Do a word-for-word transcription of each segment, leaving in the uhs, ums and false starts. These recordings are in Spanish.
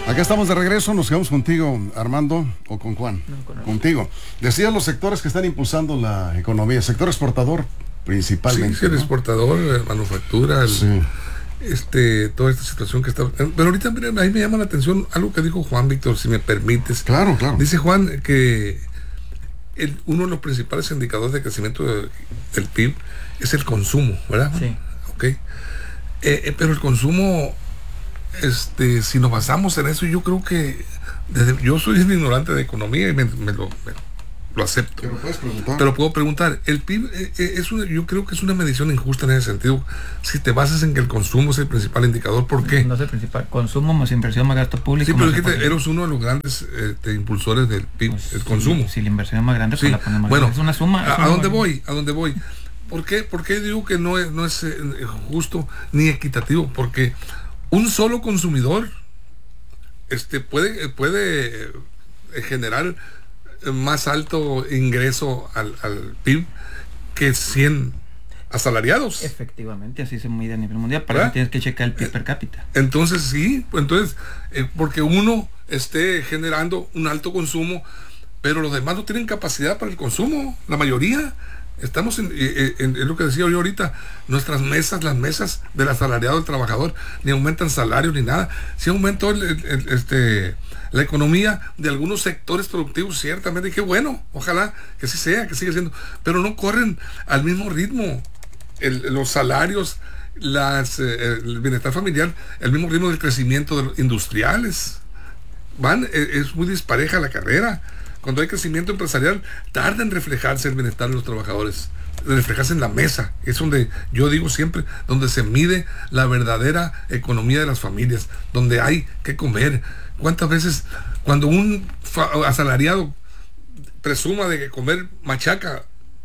Acá estamos de regreso, nos quedamos contigo, Armando, o con Juan. No, con contigo. Decías los sectores que están impulsando la economía, sector exportador principalmente. Sí, sí, el ¿no? exportador, la manufactura, el, Sí. este, toda esta situación que está. Pero ahorita mira, ahí me llama la atención algo que dijo Juan, Víctor, si me permites. Claro, claro. Dice Juan que el, uno de los principales indicadores de crecimiento de, del P I B es el consumo, ¿verdad? Sí. Ok. Eh, eh, pero el consumo, este, si nos basamos en eso, yo creo que desde, yo soy un ignorante de economía y me, me lo, me lo acepto. Pero puedes preguntar. Pero puedo preguntar, el P I B eh, eh, es una, yo creo que es una medición injusta en ese sentido. Si te basas en que el consumo es el principal indicador, ¿por qué? No es el principal. Consumo más inversión más gasto público. Sí, pero más es que te- apoyo. eres uno de los grandes este, impulsores del P I B, Pues, el si- consumo. Si, la inversión es más grande, Sí, pues la ponemos. bueno, Es una suma. es ¿a, una a dónde suma. voy? ¿A dónde voy? ¿Por qué, por qué digo que no es, no es eh, justo ni equitativo? Porque un solo consumidor este, puede, puede eh, generar más alto ingreso al, al P I B que cien asalariados. Efectivamente, así se mide a nivel mundial. Para ¿verdad? eso tienes que checar el P I B per cápita. Entonces sí, pues entonces, eh, porque uno esté generando un alto consumo, pero los demás no tienen capacidad para el consumo, la mayoría. Estamos en, eh, en, en lo que decía yo ahorita, nuestras mesas, las mesas del asalariado, del trabajador, ni aumentan salarios ni nada. Sí aumentó el, el- el- este, la economía de algunos sectores productivos, ciertamente, y qué bueno, ojalá que sí sea, que siga siendo, pero no corren al mismo ritmo el- los salarios, las, eh, el bienestar familiar, el mismo ritmo del crecimiento de los industriales. Van, eh, es muy dispareja la carrera. Cuando hay crecimiento empresarial, tarda en reflejarse el bienestar de los trabajadores, de reflejarse en la mesa. Es donde yo digo siempre, donde se mide la verdadera economía de las familias, donde hay que comer. ¿Cuántas veces cuando un fa- asalariado presuma de que comer machaca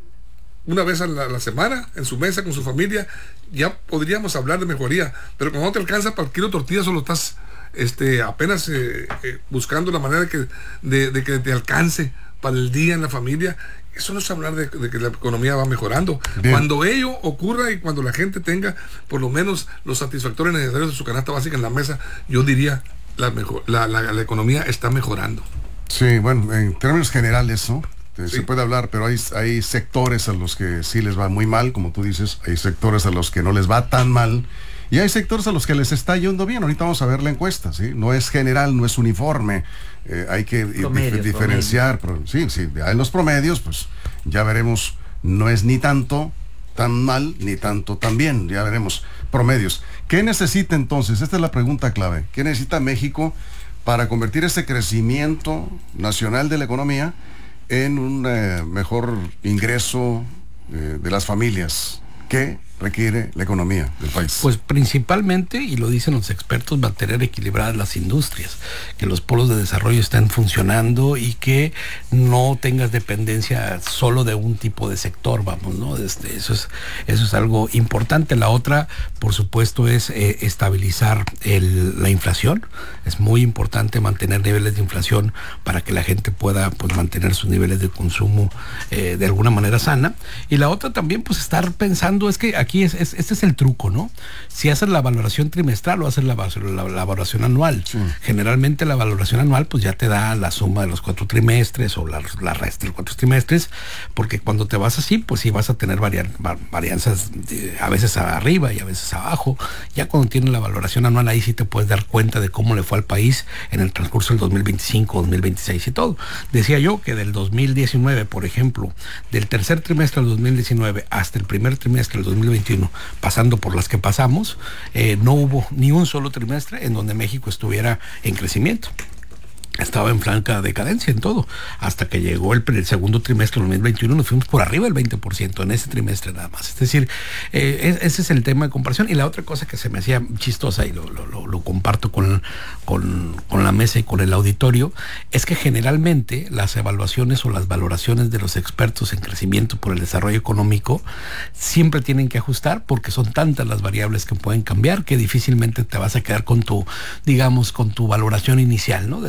una vez a la, a la semana en su mesa con su familia, ya podríamos hablar de mejoría? Pero cuando no te alcanza para el kilo de tortillas, solo estás este, apenas eh, eh, buscando la manera de que, de, de que te alcance para el día en la familia. Eso no es hablar de, de que la economía va mejorando. Bien. Cuando ello ocurra y cuando la gente tenga por lo menos los satisfactores necesarios de su canasta básica en la mesa, yo diría la, mejor, la, la, la economía está mejorando. Sí, bueno, en términos generales, ¿no? Eh, Sí. Se puede hablar, pero hay, hay sectores a los que sí les va muy mal, como tú dices, hay sectores a los que no les va tan mal, y hay sectores a los que les está yendo bien. Ahorita vamos a ver la encuesta, ¿sí? No es general, no es uniforme, eh, hay que dif- Promedios, diferenciar, pero sí, sí, ya en los promedios, pues ya veremos, no es ni tanto tan mal, ni tanto tan bien, ya veremos promedios. ¿Qué necesita entonces? Esta es la pregunta clave. ¿Qué necesita México para convertir ese crecimiento nacional de la economía en un eh, mejor ingreso eh, de las familias? ¿Qué requiere la economía del país? Pues principalmente, y lo dicen los expertos, mantener equilibradas las industrias, que los polos de desarrollo estén funcionando y que no tengas dependencia solo de un tipo de sector, vamos, ¿no? Este, eso es, eso es algo importante. La otra, por supuesto, es eh, estabilizar el, la inflación. Es muy importante mantener niveles de inflación para que la gente pueda, pues, mantener sus niveles de consumo eh, de alguna manera sana. Y la otra también, pues, estar pensando, es que aquí es, es este es el truco, ¿no? Si haces la valoración trimestral o haces la, la, la valoración anual. Sí. Generalmente la valoración anual pues ya te da la suma de los cuatro trimestres o la, la resta de los cuatro trimestres, porque cuando te vas así, pues sí vas a tener varian, va- varianzas de- a veces arriba y a veces abajo. Ya cuando tienes la valoración anual, ahí sí te puedes dar cuenta de cómo le fue al país en el transcurso del dos mil veinticinco, dos mil veintiséis y todo. Decía yo que del dos mil diecinueve, por ejemplo, del tercer trimestre del dos mil diecinueve hasta el primer trimestre del dos mil veintiuno, pasando por las que pasamos, eh, no hubo ni un solo trimestre en donde México estuviera en crecimiento. Estaba en franca decadencia en todo, hasta que llegó el, el segundo trimestre del dos mil veintiuno, nos fuimos por arriba del veinte por ciento en ese trimestre nada más. Es decir, eh, es, ese es el tema de comparación. Y la otra cosa que se me hacía chistosa, y lo, lo, lo, lo comparto con, con, con la mesa y con el auditorio, es que generalmente las evaluaciones o las valoraciones de los expertos en crecimiento por el desarrollo económico siempre tienen que ajustar, porque son tantas las variables que pueden cambiar que difícilmente te vas a quedar con tu, digamos, con tu valoración inicial, ¿no? Desde siempre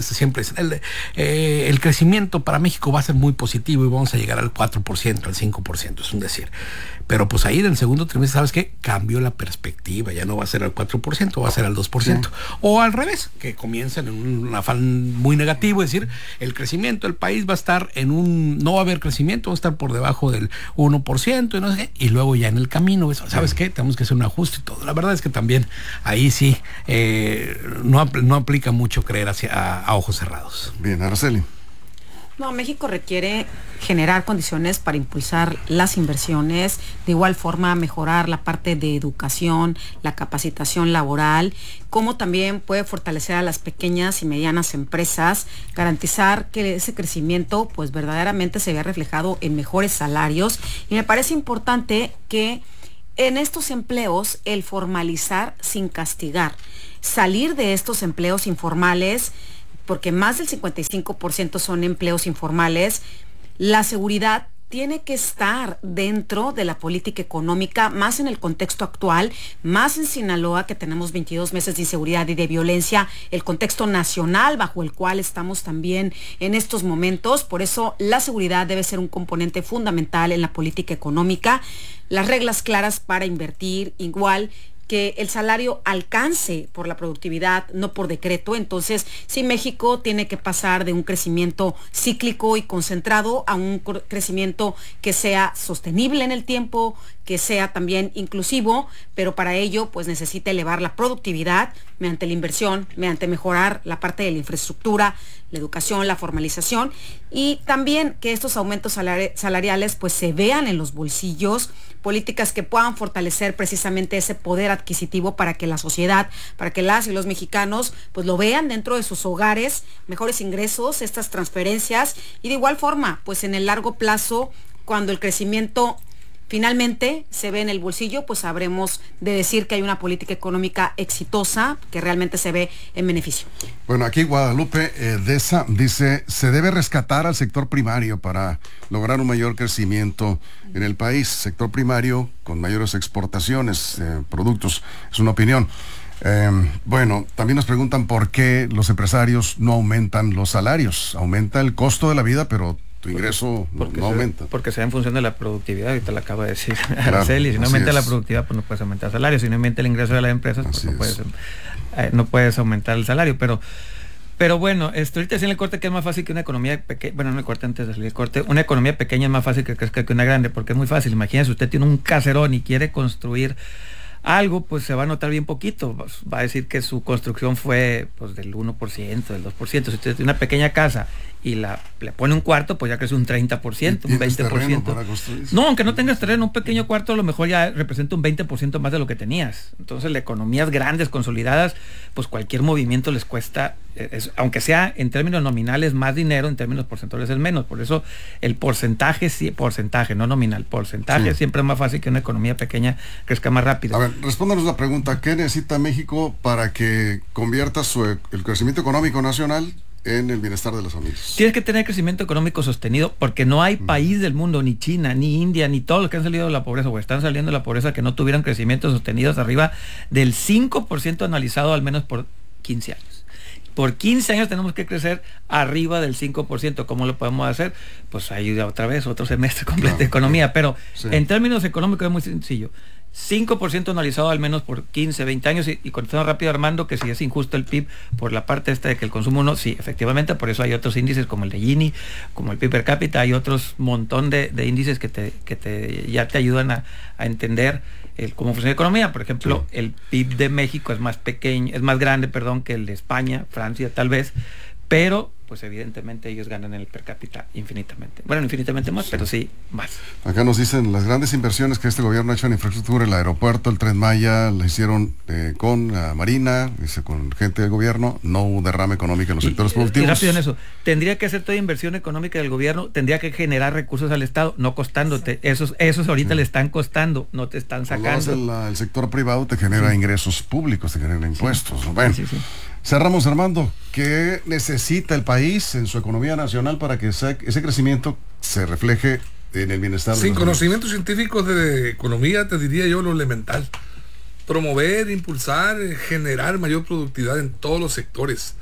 dólares. El, eh, el crecimiento para México va a ser muy positivo y vamos a llegar al cuatro por ciento, al cinco por ciento, es un decir. Pero pues ahí en el segundo trimestre, ¿sabes qué? Cambió la perspectiva, ya no va a ser al cuatro por ciento, va a ser al dos por ciento. Sí. O al revés, que comiencen en un afán muy negativo, es decir, el crecimiento del país va a estar en un, no va a haber crecimiento, va a estar por debajo del uno por ciento y no sé qué, y luego ya en el camino, ¿sabes sí. qué? Tenemos que hacer un ajuste y todo. La verdad es que también ahí sí eh, no, no aplica mucho creer hacia, a, a ojos cerrados. Bien, Araceli. No, México requiere generar condiciones para impulsar las inversiones, de igual forma mejorar la parte de educación, la capacitación laboral, como también puede fortalecer a las pequeñas y medianas empresas, garantizar que ese crecimiento pues verdaderamente se vea reflejado en mejores salarios. Y me parece importante que en estos empleos el formalizar sin castigar, salir de estos empleos informales, porque más del cincuenta y cinco por ciento son empleos informales, la seguridad tiene que estar dentro de la política económica, más en el contexto actual, más en Sinaloa, que tenemos veintidós meses de inseguridad y de violencia, el contexto nacional bajo el cual estamos también en estos momentos. Por eso la seguridad debe ser un componente fundamental en la política económica, las reglas claras para invertir, igual que el salario alcance por la productividad, no por decreto. Entonces, sí, México tiene que pasar de un crecimiento cíclico y concentrado a un crecimiento que sea sostenible en el tiempo, que sea también inclusivo, pero para ello pues necesita elevar la productividad mediante la inversión, mediante mejorar la parte de la infraestructura, la educación, la formalización, y también que estos aumentos salari- salariales pues se vean en los bolsillos, políticas que puedan fortalecer precisamente ese poder adquisitivo para que la sociedad, para que las y los mexicanos pues lo vean dentro de sus hogares, mejores ingresos, estas transferencias, y de igual forma pues en el largo plazo, cuando el crecimiento finalmente se ve en el bolsillo, pues habremos de decir que hay una política económica exitosa que realmente se ve en beneficio. Bueno, aquí Guadalupe eh, Deza dice, se debe rescatar al sector primario para lograr un mayor crecimiento en el país. Sector primario con mayores exportaciones, eh, productos, es una opinión. Eh, bueno, también nos preguntan por qué los empresarios no aumentan los salarios. Aumenta el costo de la vida, pero tu ingreso porque no se, aumenta. Porque se da en función de la productividad, ahorita lo acaba de decir Claro, Araceli. Si no aumenta es. la productividad, pues no puedes aumentar el salario. Si no aumenta el ingreso de las empresas, pues no puedes, eh, no puedes aumentar el salario. Pero pero bueno, esto, ahorita decía en el corte que es más fácil que una economía pequeña, bueno, no el corte antes de salir el corte, una economía pequeña es más fácil que crezca que una grande, porque es muy fácil. Imagínense, usted tiene un caserón y quiere construir algo, pues se va a notar bien poquito. Va a decir que su construcción fue pues del uno por ciento, del dos por ciento. Si usted tiene una pequeña casa y la, le pone un cuarto, pues ya crece un treinta por ciento, un veinte por ciento. No, aunque no tengas terreno, un pequeño cuarto a lo mejor ya representa un veinte por ciento más de lo que tenías. Entonces, las economías grandes, consolidadas, pues cualquier movimiento les cuesta, es, aunque sea en términos nominales más dinero, en términos porcentuales es menos. Por eso el porcentaje, sí, porcentaje, no nominal, porcentaje sí. Siempre es más fácil que una economía pequeña crezca más rápido. A ver, respóndanos la pregunta, ¿qué necesita México para que convierta su, el crecimiento económico nacional en el bienestar de las familias? Tienes que tener crecimiento económico sostenido, porque no hay mm. país del mundo, ni China, ni India, ni todos los que han salido de la pobreza o están saliendo de la pobreza que no tuvieran crecimiento sostenidos arriba del cinco por ciento anualizado al menos por quince años. Por quince años tenemos que crecer arriba del cinco por ciento. ¿Cómo lo podemos hacer? Pues ahí otra vez, otro semestre completo de economía. Pero sí. En términos económicos es muy sencillo. cinco por ciento anualizado al menos por quince, veinte años, y, y contestando rápido Armando que si es injusto el P I B por la parte esta de que el consumo no, sí, efectivamente, por eso hay otros índices como el de Gini, como el P I B per cápita, hay otros montón de, de índices que te, que te ya te ayudan a, a entender el cómo funciona la economía. Por ejemplo, sí. El P I B de México es más pequeño, es más grande, perdón, que el de España, Francia tal vez, pero pues evidentemente ellos ganan en el per cápita infinitamente. Bueno, infinitamente más, sí. Pero sí, más. Acá nos dicen las grandes inversiones que este gobierno ha hecho en infraestructura, el aeropuerto, el Tren Maya, la hicieron eh, con la Marina, dice, con gente del gobierno, no hubo derrame económico en los y, sectores productivos. Y rápido en eso, tendría que hacer toda inversión económica del gobierno, tendría que generar recursos al Estado, no costándote. Sí. Esos, esos ahorita mm. le están costando, no te están sacando. El, el sector privado te genera sí. ingresos públicos, te genera impuestos. Sí. Bueno. Sí, sí. Cerramos, Armando. ¿Qué necesita el país en su economía nacional para que ese, ese crecimiento se refleje en el bienestar? Sin conocimientos científicos de economía, te diría yo lo elemental. Promover, impulsar, generar mayor productividad en todos los sectores.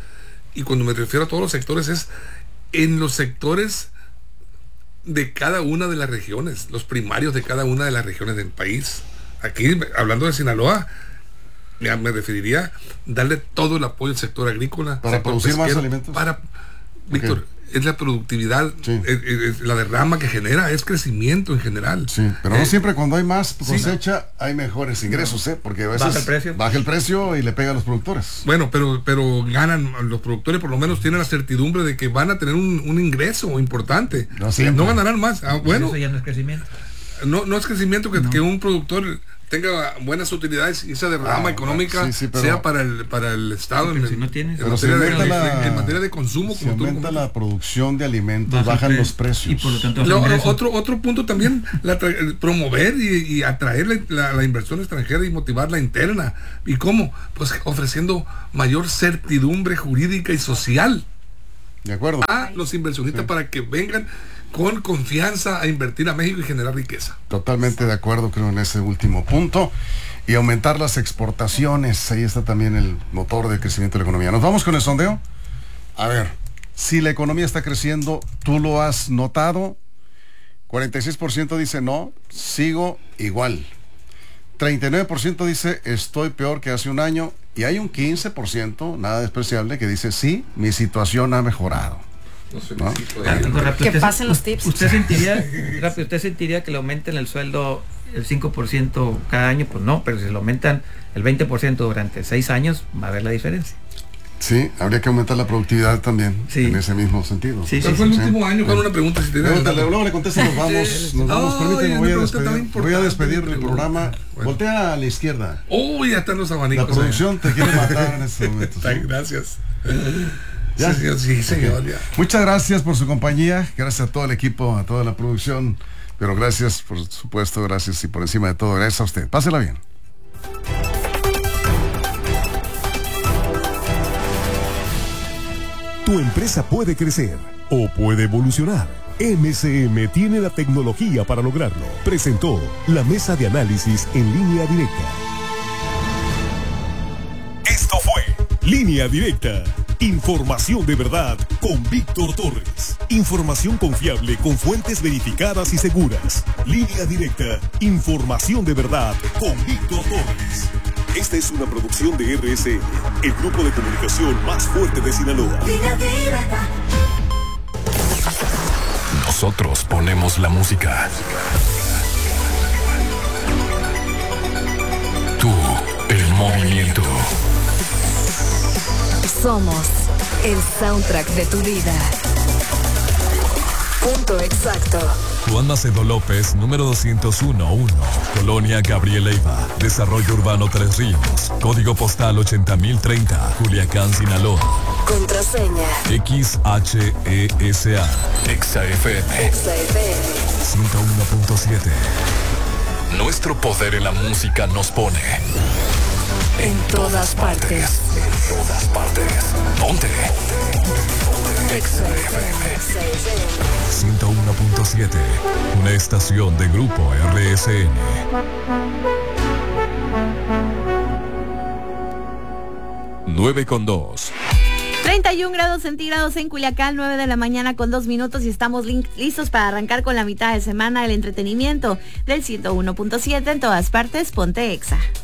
y cuando me refiero a todos los sectores es en los sectores de cada una de las regiones, los primarios de cada una de las regiones del país. Aquí, hablando de Sinaloa, me, me referiría a darle todo el apoyo al sector agrícola. Para sector producir pesquero, más alimentos. Para, Víctor, okay. Es la productividad, sí. es, es la derrama que genera, es crecimiento en general. Sí, pero eh, no siempre cuando hay más cosecha sí. hay mejores ingresos, ¿eh? Porque a veces baja el precio, baja el precio y le pega a los productores. Bueno, pero pero ganan los productores, por lo menos tienen la certidumbre de que van a tener un, un ingreso importante. No, no ganarán más. Ah, bueno, eso ya no es crecimiento. No, no es crecimiento que, no. que un productor tenga buenas utilidades y esa derrama ah, económica sí, sí, pero, sea para el para el Estado en, si no tienes, en, materia de, la, en materia de consumo. Si como aumenta tú, la producción de alimentos, baja bajan los precios. Y por lo tanto, lo, otro, otro punto también, la, promover y, y atraer la, la, la inversión extranjera y motivar la interna. ¿Y cómo? Pues ofreciendo mayor certidumbre jurídica y social. De acuerdo. A los inversionistas sí. para que vengan con confianza a invertir a México y generar riqueza. Totalmente de acuerdo, creo, en ese último punto. Y aumentar las exportaciones, ahí está también el motor de crecimiento de la economía. ¿Nos vamos con el sondeo? A ver, si la economía está creciendo, ¿tú lo has notado? cuarenta y seis por ciento dice no, sigo igual. treinta y nueve por ciento dice estoy peor que hace un año. Y hay un quince por ciento, nada despreciable, que dice sí, mi situación ha mejorado. No sé, ¿no? Que pasen los tips. ¿Usted sentiría, rápido, usted sentiría que le aumenten el sueldo el cinco por ciento cada año? Pues no, pero si lo aumentan el veinte por ciento durante seis años, va a haber la diferencia. Sí, habría que aumentar la productividad también, sí. en ese mismo sentido. Sí, sí, fue el sí, último sí. año con una pregunta. Si Pregúntale, luego le contesto, nos vamos, nos vamos, oh, permíteme, voy a despedir, voy a despedir del pregunta. programa. Bueno. Voltea a la izquierda. Oh, ya están los abanicos. La producción te quiere matar en este momento. ¿Sí? Gracias. ¿Ya? Sí, sí, señor, ya. Muchas gracias por su compañía, gracias a todo el equipo, a toda la producción, pero gracias, por supuesto, gracias y por encima de todo, gracias a usted. Pásela bien. Tu empresa puede crecer o puede evolucionar. M C M tiene la tecnología para lograrlo. Presentó la mesa de análisis en Línea Directa. Esto fue Línea Directa. Información de verdad con Víctor Torres. Información confiable con fuentes verificadas y seguras. Línea Directa. Información de verdad con Víctor Torres. Esta es una producción de R S N, el grupo de comunicación más fuerte de Sinaloa. Línea Directa. Nosotros ponemos la música. Tú, el movimiento. Somos el soundtrack de tu vida. Punto exacto. Juan Macedo López, número doscientos uno uno, Colonia Gabriel Leiva, Desarrollo Urbano Tres Ríos, Código Postal ochenta mil treinta, Culiacán, Sinaloa. Contraseña X H E S A. Exa F M. Exa F M ciento uno punto siete. Nuestro poder en la música nos pone en todas partes. En todas partes. Ponte. Exa F M ciento uno punto siete. Una estación de Grupo R S N. nueve con dos. treinta y un grados centígrados en Culiacán, nueve de la mañana con dos minutos y estamos listos para arrancar con la mitad de semana el entretenimiento del ciento uno punto siete en todas partes. Ponte Exa.